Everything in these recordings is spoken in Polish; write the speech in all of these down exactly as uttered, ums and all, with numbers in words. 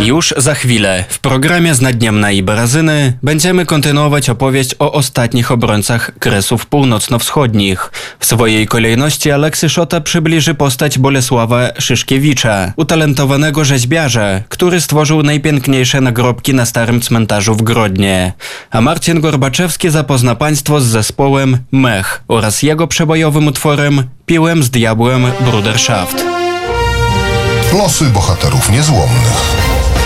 Już za chwilę w programie Z Dniemna i Barazyny będziemy kontynuować opowieść o ostatnich obrońcach Kresów Północno-Wschodnich. W swojej kolejności Aleksy Szota przybliży postać Bolesława Szyszkiewicza, utalentowanego rzeźbiarza, który stworzył najpiękniejsze nagrobki na starym cmentarzu w Grodnie. A Marcin Gorbaczewski zapozna Państwo z zespołem Mech oraz jego przebojowym utworem Piłem z diabłem Bruderschaft. Losy bohaterów niezłomnych.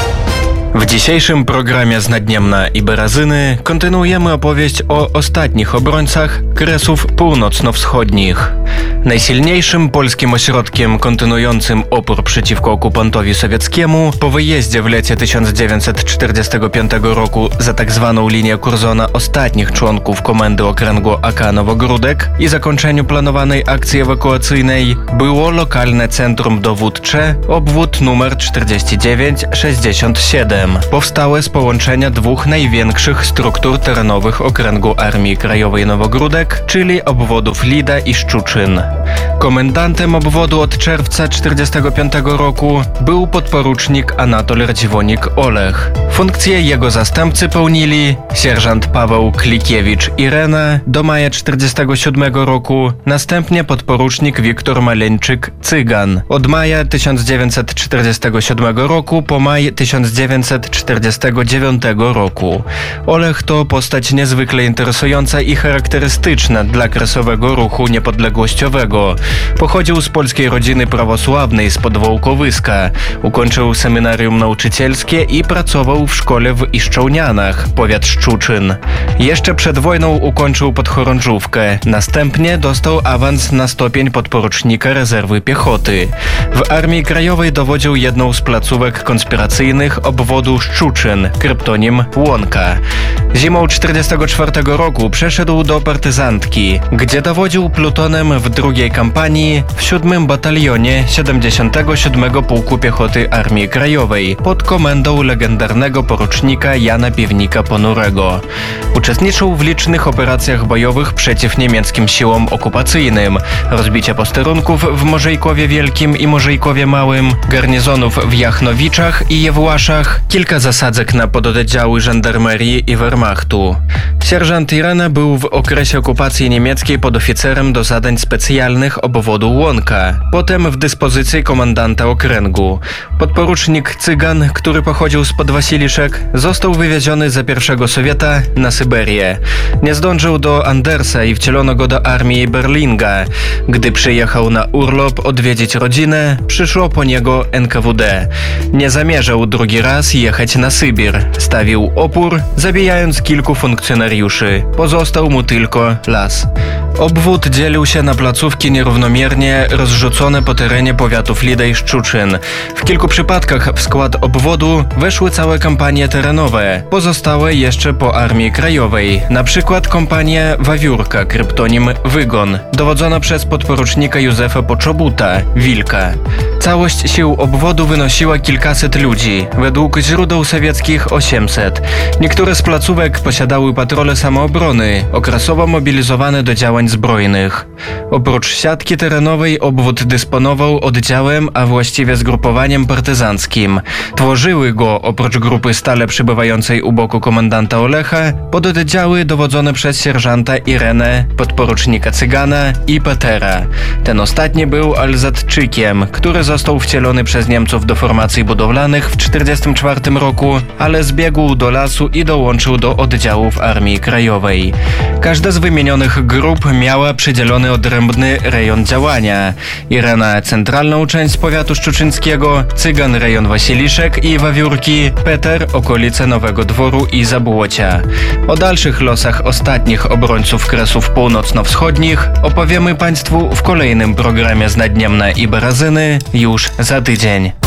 W dzisiejszym programie Z Dniemna i Barazyny kontynuujemy opowieść o ostatnich obrońcach Kresów Północno-Wschodnich. Najsilniejszym polskim ośrodkiem kontynuującym opór przeciwko okupantowi sowieckiemu po wyjeździe w lecie tysiąc dziewięćset czterdziestego piątego roku za tak zwaną linię Curzona ostatnich członków komendy okręgu A K Nowogródek i zakończeniu planowanej akcji ewakuacyjnej było lokalne centrum dowódcze, obwód numer czterdzieści dziewięć sześćdziesiąt siedem. Powstałe z połączenia dwóch największych struktur terenowych okręgu Armii Krajowej Nowogródek, czyli obwodów Lida i Szczuczyn. Komendantem obwodu od czerwca tysiąc dziewięćset czterdziestego piątego roku był podporucznik Anatol Radziwonik-Olech. Funkcję jego zastępcy pełnili sierżant Paweł Klikiewicz Irena do maja tysiąc dziewięćset czterdziestego siódmego roku, następnie podporucznik Wiktor Maleńczyk-Cygan od maja tysiąc dziewięćset czterdziestego siódmego roku po maj tysiąc dziewięćset czterdziestego dziewiątego roku. Olech to postać niezwykle interesująca i charakterystyczna dla kresowego ruchu niepodległościowego. Pochodził z polskiej rodziny prawosławnej spod Wołkowyska. Ukończył seminarium nauczycielskie i pracował w szkole w Iszczołnianach, powiat Szczuczyn. Jeszcze przed wojną ukończył podchorążówkę. Następnie dostał awans na stopień podporucznika rezerwy piechoty. W Armii Krajowej dowodził jedną z placówek konspiracyjnych obwodu Szczuczyn, kryptonim Łąka. Zimą tysiąc dziewięćset czterdziestego czwartego roku przeszedł do partyzantki, gdzie dowodził plutonem w drugiej kampanii w siódmym batalionie siedemdziesiątego siódmego Pułku Piechoty Armii Krajowej pod komendą legendarnego porucznika Jana Piewnika-Ponurego. Uczestniczył w licznych operacjach bojowych przeciw niemieckim siłom okupacyjnym, rozbicie posterunków w Morzejkowie Wielkim i Morzejkowie Małym, garnizonów w Jachnowiczach i Jewłaszach, kilka zasadzek na pododdziały żandarmerii i Wehrmachtu. Sierżant Irena był w okresie okupacji niemieckiej podoficerem do zadań specjalnych obwodu Łąka, potem w dyspozycji komendanta okręgu. Podporucznik Cygan, który pochodził spod Wasiliszek, został wywieziony za pierwszego Sowieta na Syberię. Nie zdążył do Andersa i wcielono go do armii Berlinga. Gdy przyjechał na urlop odwiedzić rodzinę, przyszło po niego N K W D. Nie zamierzał drugi raz jechać na Sybir. Stawił opór, zabijając kilku funkcjonariuszy. Pozostał mu tylko las. Obwód dzielił się na placówki nierównomiernie rozrzucone po terenie powiatów Lida i Szczuczyn. W kilku przypadkach w skład obwodu weszły całe kampanie terenowe, pozostałe jeszcze po Armii Krajowej, na przykład kompania Wawiórka, kryptonim Wygon, dowodzona przez podporucznika Józefa Poczobuta, Wilka. Całość sił obwodu wynosiła kilkaset ludzi, według źródeł sowieckich osiemset. Niektóre z placówek posiadały patrole samoobrony, okresowo mobilizowane do działań zbrojnych. Oprócz siatki terenowej obwód dysponował oddziałem, a właściwie zgrupowaniem partyzanckim. Tworzyły go, oprócz grupy stale przybywającej u boku komendanta Olecha, pododdziały dowodzone przez sierżanta Irenę, podporucznika Cygana i Petera. Ten ostatni był alzatczykiem, który został wcielony przez Niemców do formacji budowlanych w tysiąc dziewięćset czterdziestym czwartym roku, ale zbiegł do lasu i dołączył do oddziałów Armii Krajowej. Każda z wymienionych grup miała przydzielony odrębny rejon działania. Irena centralną część powiatu szczuczyńskiego, Cygan rejon Wasiliszek i Wawiórki, Peter okolice Nowego Dworu i Zabłocia. O dalszych losach ostatnich obrońców Kresów Północno-Wschodnich opowiemy Państwu w kolejnym programie Z Dniemna i Barazyny już za tydzień.